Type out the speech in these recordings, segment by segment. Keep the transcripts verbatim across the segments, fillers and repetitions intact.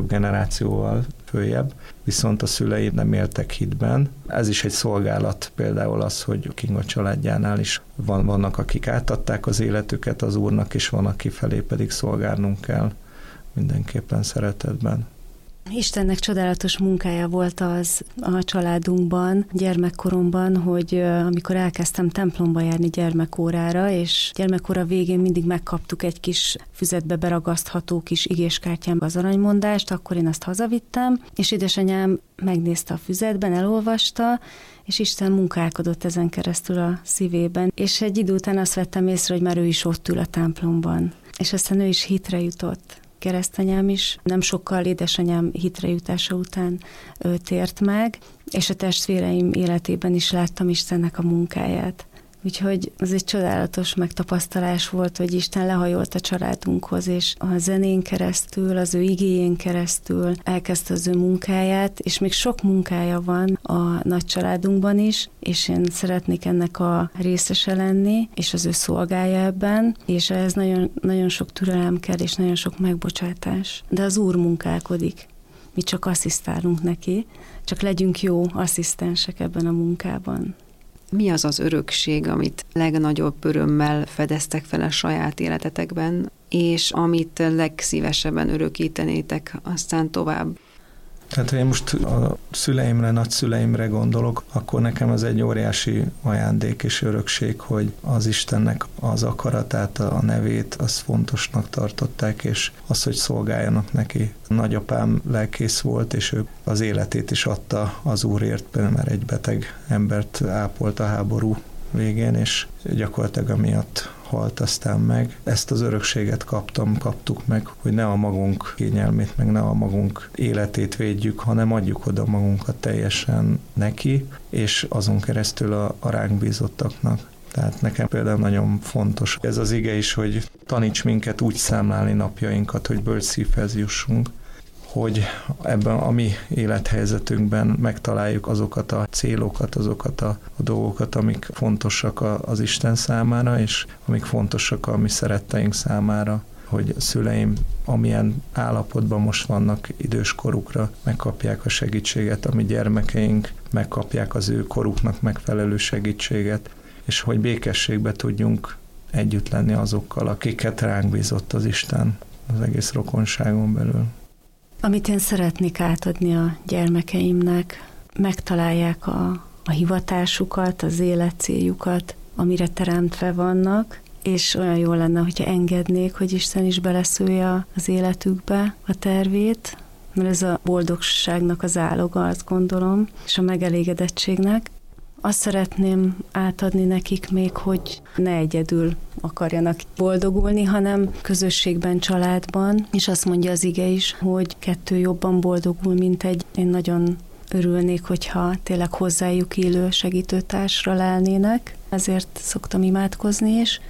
sok generációval följebb, viszont a szüleim nem éltek hitben. Ez is egy szolgálat, például az, hogy Kinga családjánál is van, vannak, akik átadták az életüket az Úrnak, és van, aki felé pedig szolgálnunk kell mindenképpen szeretetben. Istennek csodálatos munkája volt az a családunkban, gyermekkoromban, hogy amikor elkezdtem templomba járni gyermekórára, és gyermekóra végén mindig megkaptuk egy kis füzetbe beragasztható kis igéskártyámba az aranymondást, akkor én azt hazavittem, és édesanyám megnézte a füzetben, elolvasta, és Isten munkálkodott ezen keresztül a szívében. És egy idő után azt vettem észre, hogy már ő is ott ül a templomban. És aztán ő is hitre jutott. Keresztanyám is, nem sokkal édesanyám hitre jutása után ő tért meg, és a testvéreim életében is láttam Istennek a munkáját. Úgyhogy az egy csodálatos megtapasztalás volt, hogy Isten lehajolt a családunkhoz, és a zenén keresztül, az ő igéjén keresztül elkezdte az ő munkáját, és még sok munkája van a nagy családunkban is, és én szeretnék ennek a részese lenni, és az ő szolgálja ebben, és ehhez nagyon, nagyon sok türelem kell, és nagyon sok megbocsátás. De az Úr munkálkodik. Mi csak asszisztálunk neki, csak legyünk jó asszisztensek ebben a munkában. Mi az az örökség, amit legnagyobb örömmel fedeztek fel a saját életetekben, és amit legszívesebben örökítenétek aztán tovább? Tehát, ha én most a szüleimre, nagyszüleimre gondolok, akkor nekem ez egy óriási ajándék és örökség, hogy az Istennek az akaratát, a nevét, azt fontosnak tartották, és az, hogy szolgáljanak neki. Nagyapám lelkész volt, és ő az életét is adta az Úrért, mert egy beteg embert ápolt a háború végén, és gyakorlatilag amiatt halt aztán meg. Ezt az örökséget kaptam, kaptuk meg, hogy ne a magunk kényelmét, meg ne a magunk életét védjük, hanem adjuk oda magunkat teljesen neki, és azon keresztül a, a ránk bízottaknak. Tehát nekem például nagyon fontos ez az ige is, hogy taníts minket úgy számlálni napjainkat, hogy bölcs szívhez jussunk, hogy ebben a mi élethelyzetünkben megtaláljuk azokat a célokat, azokat a, a dolgokat, amik fontosak a, az Isten számára, és amik fontosak a mi szeretteink számára, hogy a szüleim amilyen állapotban most vannak idős korukra, megkapják a segítséget, a mi gyermekeink megkapják az ő koruknak megfelelő segítséget, és hogy békességbe tudjunk együtt lenni azokkal, akiket ránk bízott az Isten az egész rokonságon belül. Amit én szeretnék átadni a gyermekeimnek, megtalálják a, a hivatásukat, az életcéljukat, amire teremtve vannak, és olyan jó lenne, hogyha engednék, hogy Isten is beleszülje az életükbe a tervét, mert ez a boldogságnak az áloga, azt gondolom, és a megelégedettségnek. Azt szeretném átadni nekik még, hogy ne egyedül akarjanak boldogulni, hanem közösségben, családban, és azt mondja az ige is, hogy kettő jobban boldogul, mint egy. Én nagyon örülnék, hogyha tényleg hozzájuk illő segítőtársra lelnének, ezért szoktam imádkozni is,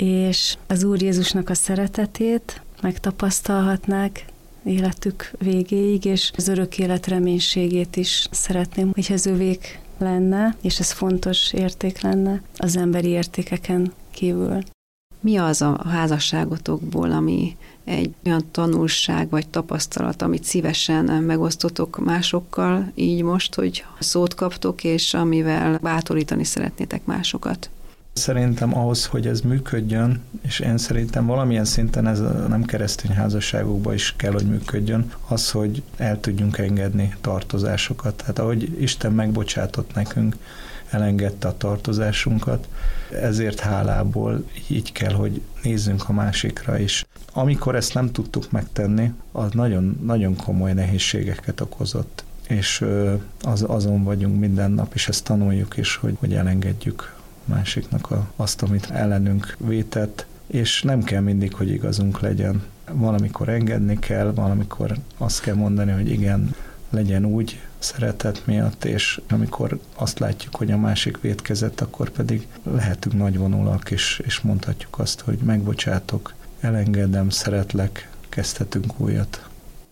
és az Úr Jézusnak a szeretetét megtapasztalhatnák életük végéig, és az örök élet reménységét is szeretném, hogy az övék lenne, és ez fontos érték lenne az emberi értékeken kívül. Mi az a házasságotokból, ami egy olyan tanulság vagy tapasztalat, amit szívesen megosztotok másokkal, így most, hogy szót kaptok, és amivel bátorítani szeretnétek másokat? Szerintem ahhoz, hogy ez működjön, és én szerintem valamilyen szinten ez a nem keresztény házasságokban is kell, hogy működjön, az, hogy el tudjunk engedni tartozásokat. Tehát ahogy Isten megbocsátott nekünk, elengedte a tartozásunkat, ezért hálából így kell, hogy nézzünk a másikra is. Amikor ezt nem tudtuk megtenni, az nagyon, nagyon komoly nehézségeket okozott, és az, azon vagyunk minden nap, és ezt tanuljuk is, hogy, hogy elengedjük másiknak a, azt, amit ellenünk vétett, és nem kell mindig, hogy igazunk legyen. Valamikor engedni kell, valamikor azt kell mondani, hogy igen, legyen úgy szeretet miatt, és amikor azt látjuk, hogy a másik vétkezett, akkor pedig lehetünk nagyvonulak, és, és mondhatjuk azt, hogy megbocsátok, elengedem, szeretlek, kezdhetünk újat.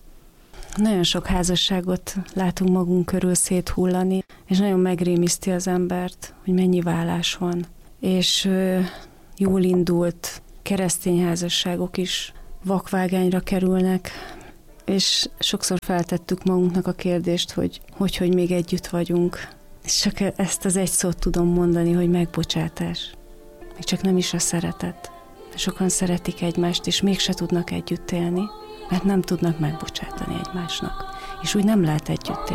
Nagyon sok házasságot látunk magunk körül széthullani, és nagyon megrémiszti az embert, hogy mennyi válás van. És ö, jól indult keresztény házasságok is vakvágányra kerülnek, és sokszor feltettük magunknak a kérdést, hogy hogy, hogy még együtt vagyunk. És csak ezt az egy szót tudom mondani, hogy megbocsátás. Még csak nem is a szeretet. Sokan szeretik egymást, és mégse tudnak együtt élni, mert nem tudnak megbocsátani egymásnak. És úgy nem lehet együtt élni.